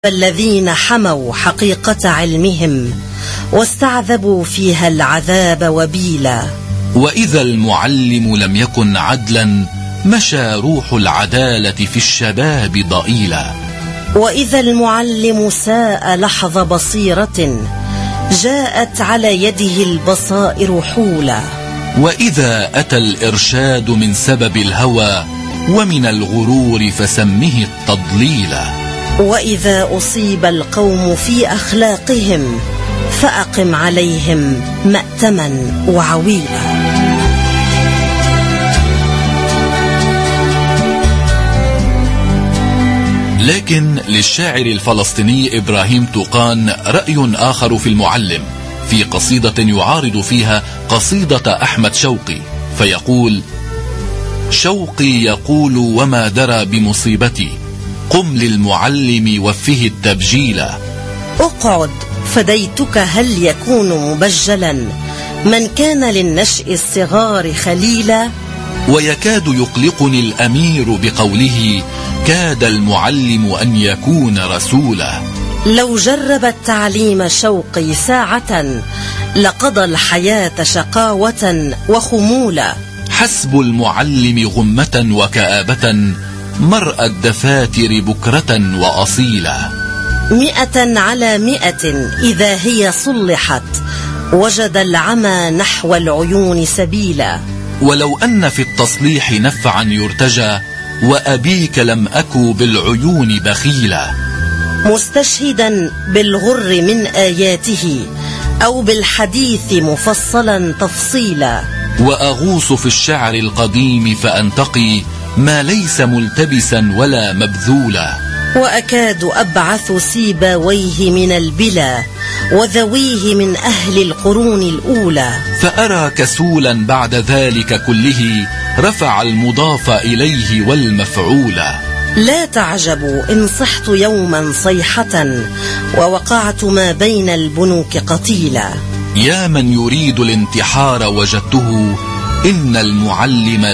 الذين حموا حقيقة علمهم واستعذبوا فيها العذاب وبيلا. وإذا المعلم لم يكن عدلا مشى روح العدالة في الشباب ضئيلا. وإذا المعلم ساء لحظ بصيرة جاءت على يده البصائر حولا. وإذا أتى الإرشاد من سبب الهوى ومن الغرور فسمه التضليلا. وإذا أصيب القوم في أخلاقهم فأقم عليهم مأتما وعويلا. لكن للشاعر الفلسطيني إبراهيم طوقان رأي آخر في المعلم، في قصيدة يعارض فيها قصيدة أحمد شوقي، فيقول: شوقي يقول وما درى بمصيبتي، قم للمعلم وفه التبجيلا. اقعد فديتك هل يكون مبجلا من كان للنشء الصغار خليلا. ويكاد يقلقني الأمير بقوله: كاد المعلم أن يكون رسولا. لو جرب التعليم شوقي ساعة لقضى الحياة شقاوة وخمولا. حسب المعلم غمة وكآبة مرأى الدفاتر بكرة وأصيلا. 100 على 100 إذا هي صلحت وجد العمى نحو العيون سبيلا. ولو أن في التصليح نفعا يرتجى وأبيك لم أكو بالعيون بخيلا. مستشهدا بالغر من آياته أو بالحديث مفصلا تفصيلا. وأغوص في الشعر القديم فأنتقي ما ليس ملتبسا ولا مبذولا. وأكاد أبعث سيبويه من البلا وذويه من أهل القرون الأولى. فأرى كسولا بعد ذلك كله رفع المضاف إليه والمفعولا. لا تعجبوا إن صحت يوما صيحة ووقعت ما بين البنوك قتيلا. يا من يريد الانتحار وجدته إن المعلم